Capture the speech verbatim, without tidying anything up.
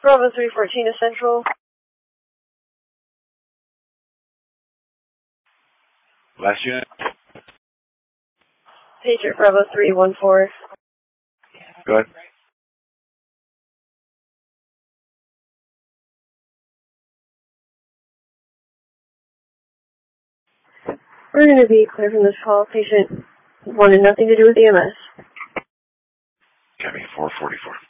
Bravo three fourteen to Central. Last unit. Patriot Bravo three one four. Go ahead. We're going to be clear from this call. Patient wanted nothing to do with E M S. Copy four forty-four.